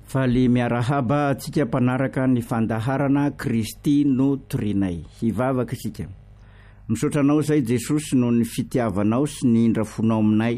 Faly miarahaba atsika mpanaraka ny fandaharana Kristy no torinay. Hivavaka isika. Misotranao zay Jesosy no ny fitiavanao sy ny indrafonao aminay,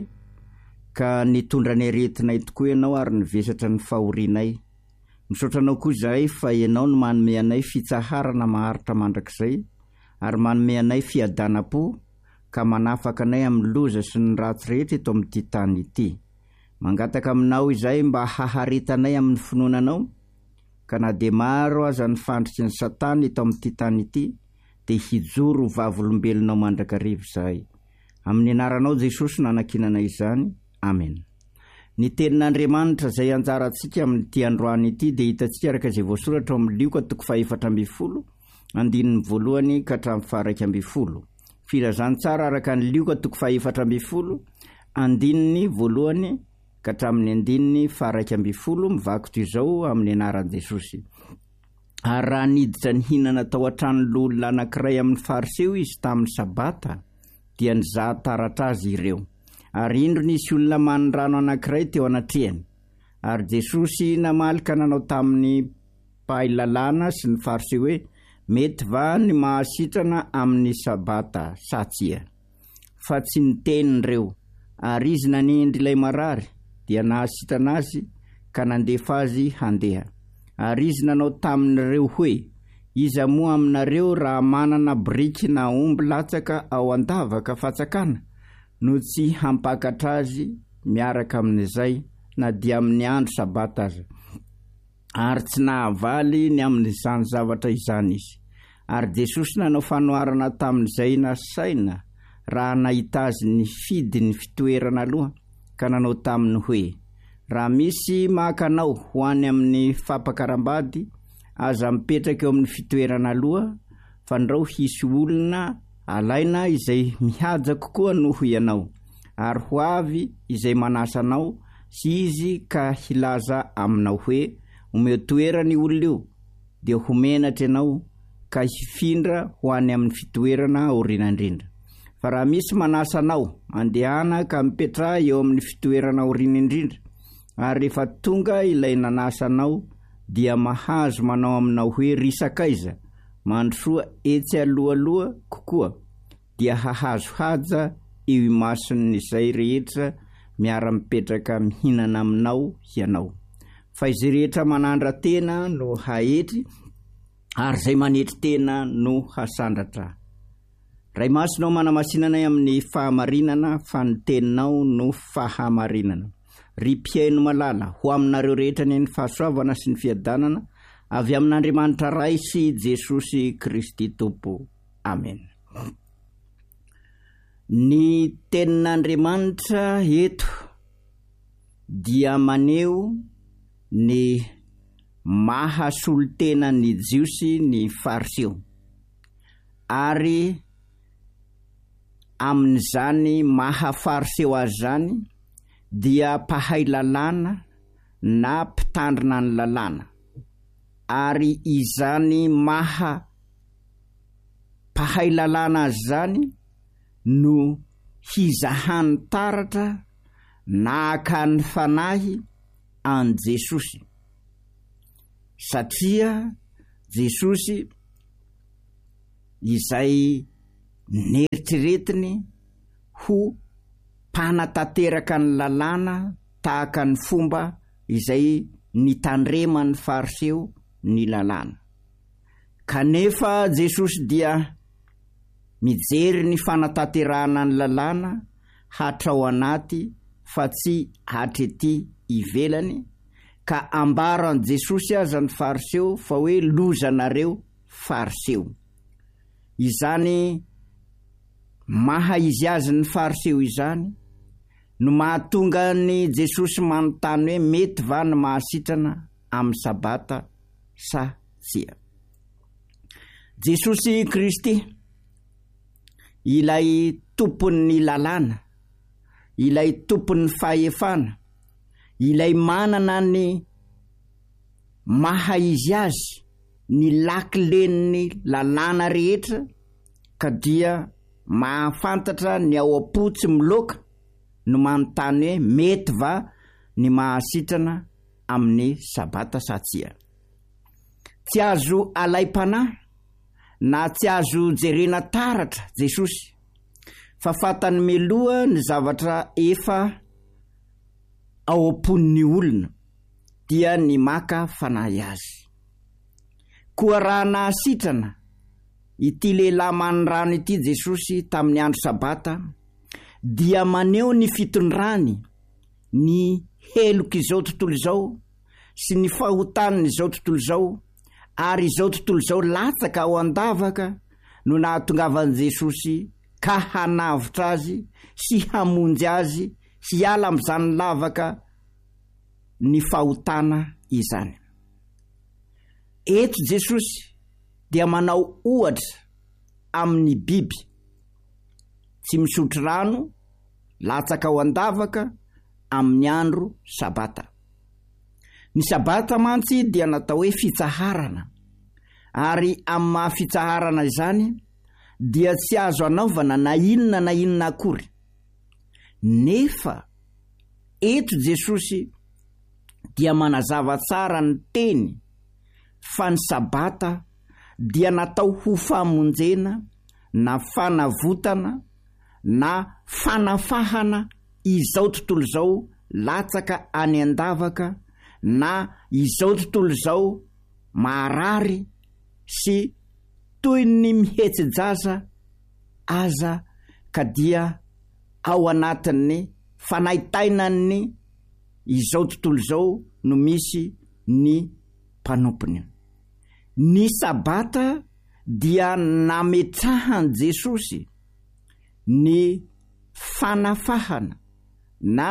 ka nitondra ny aretinay tokoa ianao ary nivesatra ny fahorinay. Misotranao koa zay fa ianao no manome anay fitsaharana maharitra mandrakizay, ary manome anay fiadanam-po, ka manafaka anay amin'ny loza sy ny ratsy rehetra eto amin'ity tany ity. Mangataka aminao izay mba haharitanay amin'ny finoananao, ka na de maro aza ny fandritry ny Satana eto amin'ity tany ity, dia hijoro vavolombelonao mandrakariva izahay. Amin'ny anaranao Jesosy nanakinana izany. Amen. Ny tenin'Andriamanitra izay anjarantsika amin'ity androany ity dia hitantsika araka izay voasoratra ao amin'ny Lioka 4:12, andininy voalohany ka hatramin'ny 12. Filazany tsara araka ny Lioka 4:12, andininy voalohany ka hatramin'ny andininy 12, mivaky toy izao amin'ny anaran'i Jesosy. Ary raha niditra ny hinana tao an-tranon'olona anankiray amin'ny fariseo izy tamin'ny sabata, dia nizaha taratra azy ireo. Ary indro nisy olona manin-drano anankiray teo anatrehany. Ary Jesosy namalika nanao tamin'ny mpahay lalàna sy ny fariseo hoe, mety va ny mahasitrana amin'ny sabata sa tsia? Fa tsy nitenindreo. Ary izy nanindry ilay marary, dia nahasitrana azy ka nandefa azy handeha. Ary izy nanao tamin'ireo hoe, iza moa aminareo raha manana biriky na omby latsaka ao andavaka fatsakana, no tsy hampakatra azy miaraka amin'izay na dia amin'ny andro sabata aza. Ary tsy nahavaly ny amin'izany zavatra izany izy. Ary Jesosy nanao fanoharana tamin'izay nasaina raha nahita azy ny fidy ny fitoerana aloha, ka nanao taminy hoe, raha misy mahakanao ho any amin'ny fampakarambady, aza mipetraka eo amin'ny fitoerana aloha, fa ndrao hisy olona alaina izay mihaja kokoa noho ianao, ary ho avy izay manasa anao sy izy ka hilaza aminao hoe, omeo toerana io olona io, dia homenatra ianao ka hifindra ho any amin'ny fitoerana aoriana indrindra. Fa raha misy manasa anao, andehana ka mipetra eo amin'ny fitoerana aoriana indrindra, ary rehefa tonga ilay nanasa anao, dia mahazo manao aminao hoe risakaiza, mandrosoa etsy alohaloha kokoa, dia hahazo haja eo imason'izay rehetra miara-mipetraka mihinana aminao ianao. Fa izay rehetra manandra tena no hahetry, ary izay manetry tena no hasandratra. Ray masonao manamasinanay amin'ny fahamarinana, fa ny teninao no fahamarinana. Ry mpiaino malala ho aminareo rehetra ny fahasoavana sy ny fiadanana, avy amin'Andriamanitra Ray sy Jesosy Kristy Tompo. Amen. Ny tenin'Andriamanitra eto dia maneho ny mahasolo tena ny jiosy ny fariseo, ary amin'izany mahafariseo azy zany dia mpahay lalàna na mpitandrina ny lalàna, ary izany mpahay lalàna azy zany no hizahany taratra na akany fanahy an Jesosy, satria Jesosy izay neritreretiny ho mpanatanteraka ny lalàna tahaka ny fomba izay nitandrema ny fariseo ny lalàna. Kanefa Jesosy dia mijery ny fanatanterahana ny lalàna hatrao anaty fa tsy hatrety ivelany, ka ambaran Jesosy aza ny fariseo fa hoe lozanareo fariseo. Izany maha izy azy ny fariseo izany no mahatonga ny Jesosy manontany hoe mety va ny mahasitrana amin'ny sabata sa tsia? Jesosy Kristy, ilay tompon'ny lalàna, ilay tompon'ny fahefana, ilay manana ny maha izy azy ny lakilen'ny lalàna rehetra, ka dia mahafantatra ny ao am-po tsy miloka no manontany hoe mety va ny mahasitrana amin'ny sabata satsia. Tsy azo alai-panahy na tsy azo jerena taratra Jesosy, fa fatany meloha ny zavatra efa ao am-pon'ny olona dia ny maka fanahy azy. Koa raha nahasitrana ity lehilahy manorano ity Jesosy tamin'ny andro sabata, dia maneho ny fitondrany ny heloka izao tontolo izao sy ny fahotaniny izao tontolo izao, ary izao tontolo izao latsaka ao andavaka no nahatongavan' Jesosy ka hanavitra azy sy hamonjy azy sy hiala amin'izany lavaka ny fahotana izany. Eto Jesosy dia manao ohatra amin'ny biby tsy misotro rano latsaka ao andavaka amin'ny andro sabata. Ny sabata mantsy dia natao hoe fitsaharana, ary amin'ny maha fitsaharana izany dia tsy azo anaovana na inona akory. Nefa eto Jesosy dia manazava tsara ny teny fa ny sabata dia natao ho famonjena na fanavotana na fanafahana izao tontolo izao latsaka any andavaka, na izao tontolo izao maharary sy toy ny mihetsy-jaza aza, ka dia ao anatin'ny fanaitainany izao tontolo izao no misy ny mpanompony. Ny sabata dia nametrahan Jesosy ny fanafahana na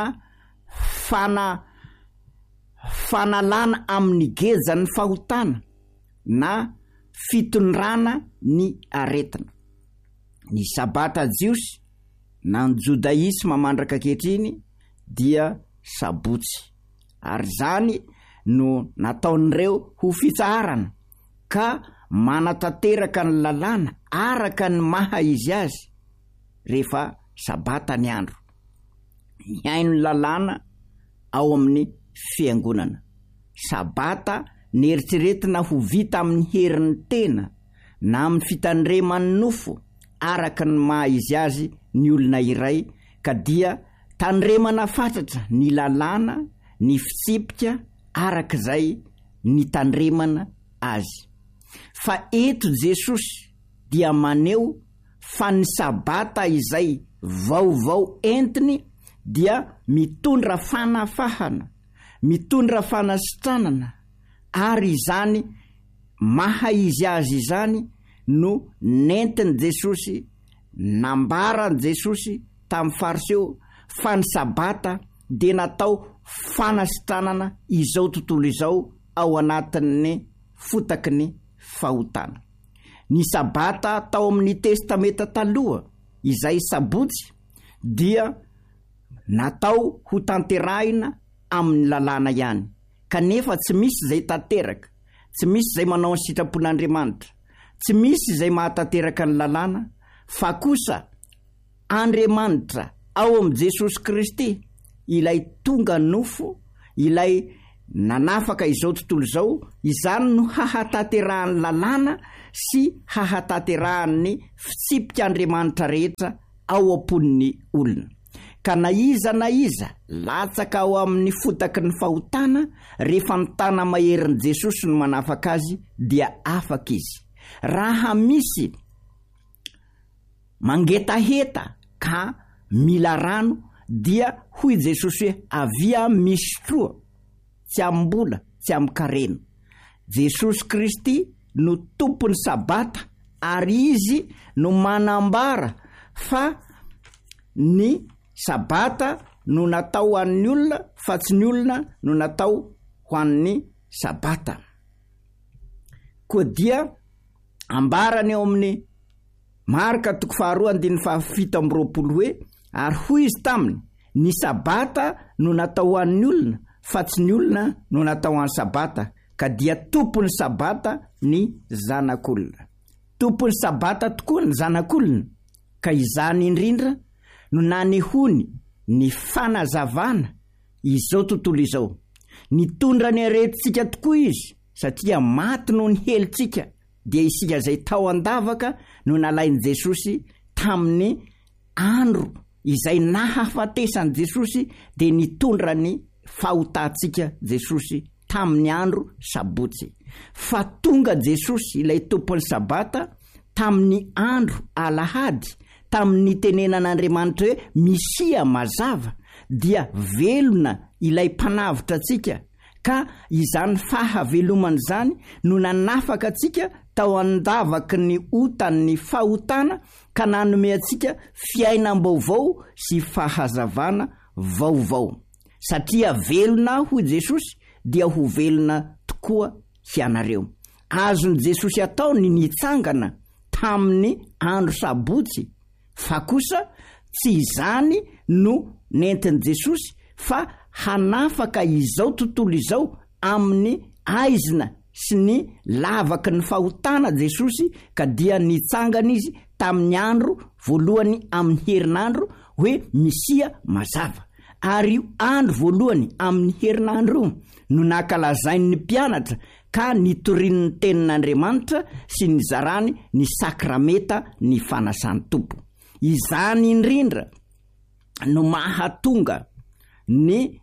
fanalana amin'ny geja ny fahotana na fitondrana ny aretina. Ny sabata jiosy na ny jodaisma mandraka ankehitriny dia sabotsy, ary zany no nataon'ireo ho fitsaharana ka manatanteraka ny lalàna araka ny maha izy azy rehefa sabata ny andro. Miaino ny lalàna ao amin'ny fiangonana. Sabata nieritreretina ho vita amin'ny herin'ny tena na amin'ny fitandreman'ny nofo araka ny maha izy azy ny olona iray, ka dia tandremana fatratra ny lalàna, ny fitsipika arak'izay ny tandremana azy. Fa eto Jesosy dia maneho fa ny sabata izay vaovao entiny dia mitondra fanafahana, mitondra fanasitranana, ary izany maha izy azy izany no nentiny Jesosy, nambarany Jesosy tamin'ny fariseo fa ny sabata dia natao fanasitranana izao tontolo izao ao anatin'ny fotaky ny fahotana. Ny sabata tao amin'ny testameta taloha izay sabotsy dia natao ho tanterahina amin'ny lalàna ihany, kanefa tsy misy izay tanteraka, tsy misy izay manao ny sitrapon'Andriamanitra, tsy misy izay mahatanteraka ny lalàna, fa kosa Andriamanitra ao amin'ny Jesosy Kristy, ilay tonga nofo, ilay nanafaka izao tontolo izao, izany no hahatanterahany lalàna sy hahatanterahany fitsipik'Andriamanitra rehetra ao am-pon'ny olona. Ka na iza latsaka ao amin'ny fotaky ny fahotana, rehefa mitana maherin'i Jesosy no manafaka azy dia afaka izy. Raha misy mangetaheta ka mila rano dia hoy Jesosy hoe avia misy troa, tsy ambola, tsy amkareno. Jesosy Kristy no tompony sabata, ary izy no manambara fa ny sabata no natao ho an'ny olona, fa tsy ny olona no natao ho an'ny sabata. Koa dia ambarany eo amin'ny Marka 2:7 hoe, ary hoy izy taminy, ny sabata no natao ho an'ny olona, fa tsy ny olona no natao ho an'ny sabata, ka dia tompony sabata ny zanak'olona. Tompony sabata tokoa ny zanak'olona, ka izany indrindra no nanehony ny fanazavana izao tontolo izao. nitondra ny aretintsika tokoa izy satria maty no ny helitsika dia isika zay tao andavaka no nalainy Jesosy tamin'ny andro izay nahafatesan'i Jesosy dia nitondra ny fahotantsika Jesosy tamin'ny andro sabotsy. Fa tonga Jesosy ilay tompon'ny sabata tamin'ny andro alahady, tamin'ny tenenan'Andriamanitra hoe Misia mazava, dia velona ilay mpanavitra atsika. Ka izany fahavelomana zany no nanafaka atsika tao andavaky ny otan'ny fahotana ka nanome atsika fiainam-baovao sy fahazavana vaovao. Satria velona ho Jesosy dia ho velona tokoa ianareo. Azony Jesosy atao ny nitsangana tamin'ny andro sabotsy, fa kosa tsy izany no nentin'i Jesosy fa hanafaka izao tontolo izao amin'ny aizina sy ny lavaky ny fahotana Jesosy ka dia nitsangana izy tamin'ny andro voalohany amin'ny herinandro hoe Misia mazava. Ary io andro voalohany amin'ny herinandro no nankalazain'ny mpianatra ka nitorian'ny tenin'Andriamanitra sy nizarany ny sakrameta ny fanasan'ny tompo. Izany indrindra no mahatonga ny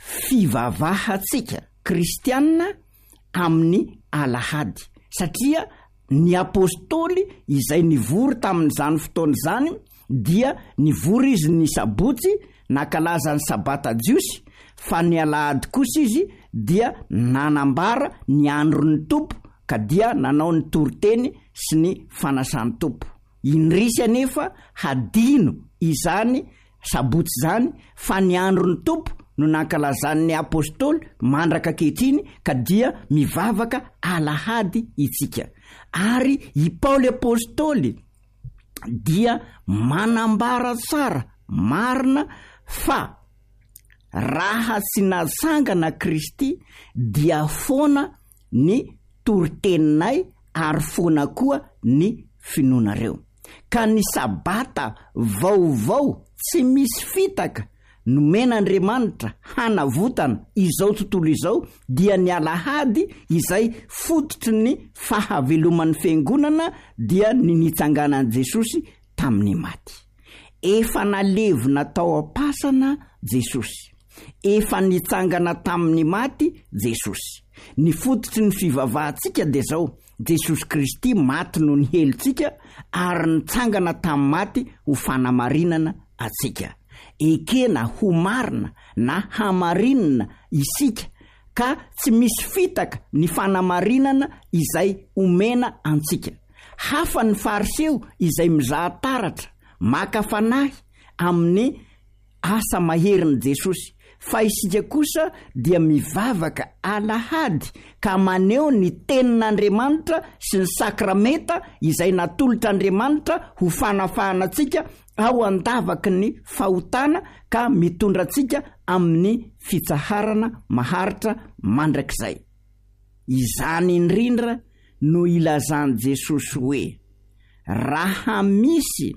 fivavahantsika kristianina amin'ny alahady, satria ny apôstôly izay nivory tamin'izany fotoana zany dia nivory izy ny sabotsy nankalaza ny sabata jiosy, fa ny alahady kosa izy dia nanambara ny andron'ny tompo ka dia nanao ny toriteny sy ny fanasan'ny tompo. Indrisy anefa hadino izany sabotsy zany fa ny andron'ny tompo no nankalazan'ny apôstôly mandraka kehitriny ka dia mivavaka alahady itsika. Ary i Paoly apôstôly dia manambara tsara marina fa raha tsy nasangana Kristy dia foana ny toriteninay ary foana koa ny finoanareo. Ka ny sabata vaovao tsy misy fitaka nomen'Andriamanitra hanavotana izao tontolo izao dia ny alahady izay fototry ny fahaveloman'ny fiangonana dia ny nitsanganan'i Jesosy tamin'ny maty. Efa nalevina tao am-pasana Jesosy, efa nitsangana tamin'ny maty Jesosy. Ny fototry ny fivavahantsika dia zao: Jesosy Kristy maty no ny helitsika ary nitsangana tamin'ny maty ho fanamarinana atsika. Ekena ho marina na hamarinana isika ka tsy misy fitaka ny fanamarinana izay omena antsika. Hafa ny fariseo izay mizahataratra maka fanahy amin'ny asa maherin'i Jesosy, fa isika kosa dia mivavaka alahady ka maneho ny tenin'Andriamanitra sy ny sakrameta izay natolotr'Andriamanitra ho fanafahana atsika ao andavaky ny fahotana ka mitondra atsika amin'ny fitsaharana maharitra mandrakizay. Izany indrindra no ilazan'i Jesosy hoe raha misy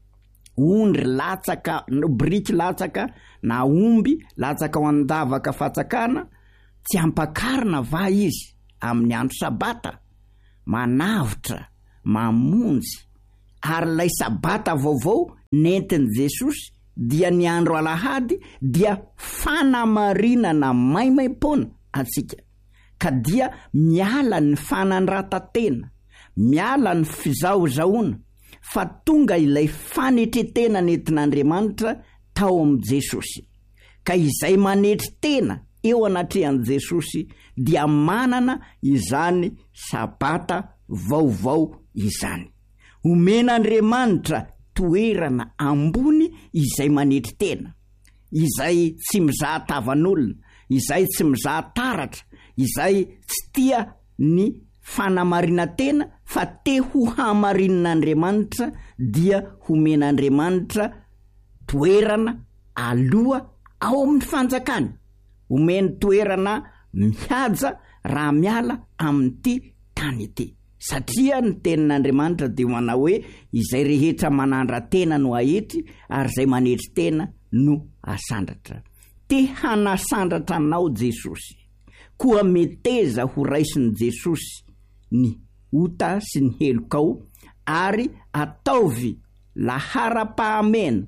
ondry latsaka, briky latsaka na omby latsaka ao andavaka fatsakana, tsy ampakarina va izy amin'ny andro sabata, manavitra, mamonjy. Ary lay sabata vaovao nentin'i Jesosy dia ny andro alahady dia fanamarinana maimaim-pona atsika, ka dia miala ny fanandratantena, miala ny fizaozaona, fa tonga ilay fanetretena nentin'Andriamanitra tao amin'i Jesosy. Ka izay manetry tena eo anatrehan'i Jesosy dia manana izany sabata vaovao izany. Omen'Andriamanitra toerana ambony izay manetry tena, izay tsy mizaha tavan'olona, izay tsy mizaha taratra, izay tsy tia ny fanamarina tena fa te ho hamarinan'Andriamanitra, dia omen'Andriamanitra toerana aloha ao amin'ny fanjakany, omeny toerana mihaja raha miala amin'ity tany ity. Satria ny tenin'Andriamanitra dia manao hoe izay rehetra manandra tena no ahetry ary izay manetry tena no asandratra. te hanasandratra anao Jesosy, koa meteza ho raisin'i Jesosy ny ota sy ny helokao, ary ataovy lahara-pahamena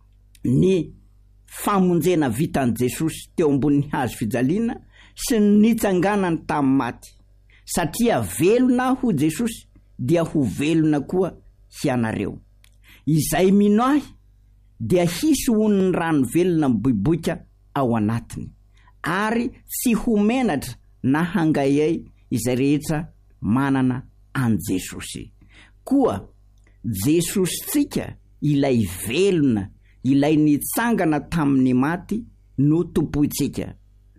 ny famonjena vitan'i Jesosy teo ambonin'ny hazo fijaliana sy ny nitsanganany tamin'ny maty, satria velona ho Jesosy dia ho velona koa hianareo. Izay mino ahy dia hisy hon'ny rano velona miboiboika ao anatiny, ary tsy ho menatra na hangayay izay rehetra manana an Jesosy. Koa Jesositsika ilay velona, ilay nitsangana tamin'ny maty no tompoitsika.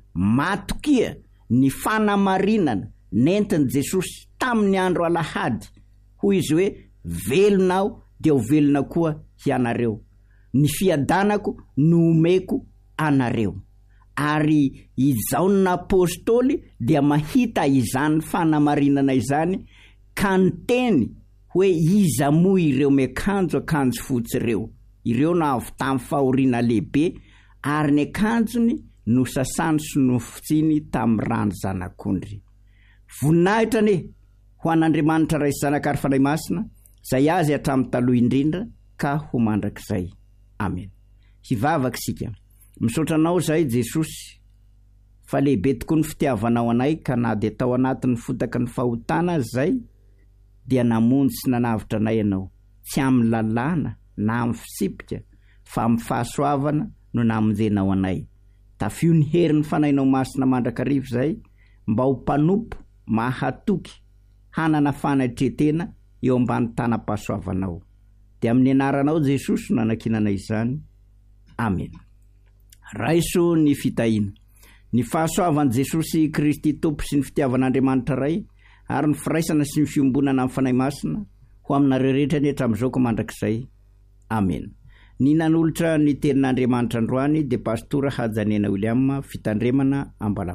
Matokia ny fanamarinana nentin' Jesosy tamin'ny andro alahady, hoy izy hoe velona aho dia ho velona koa hianareo. Ny fiadanako no omeko anareo. Ary izaon'ny apôstôly dia mahita izany fanamarinana izany, ka niteny hoe iza moa ireo miakanjo akanjo fotsy ireo na avy tamin'ny fahoriana lehibe, ary ny akanjony no sasany sy nofitsiny tamin'ny rano zanak'ondry. Voninahitra ne ho an'Andriamanitra ray zanakary fanahy masina, zay azy hatramin'ny taloha indrindra ka ho mandrakizay. Amen. Hivavaka sika. Misaotra anao zay Jesosy, fa lehibe tokoa ny fitiavanao anay, ka na dia tao anatin'ny fotaka ny fahotana zay dia namonjy sy nanavitra anay ianao, tsy amin'ny lalàna na amin'ny fisipika, fa amin'ny fahasoavana no namonjenao anay. Tafio ny herin'ny fanahinao masina mandrakarivo zay, mba ho mpanompo mahatoky hanana fanatretena eo ambany tanam-pahasoavanao. Dia amin'ny anaranao Jesosy no anakinana izany. Amen. Raiso ny fitahina. Ny fahasoavan'i Jesosy Kristy Tompo sy ny fitiavan'Andriamanitra ray, ary ny firaisana sy ny fiombonana amin'ny fanahy masina ho aminareo rehetra ny hatramin'izao ka mandrakizay. Amen. Ny nanolotra ny tenin'Andriamanitra androany dia Pastora Hajanena William, fitandremana Ambalava.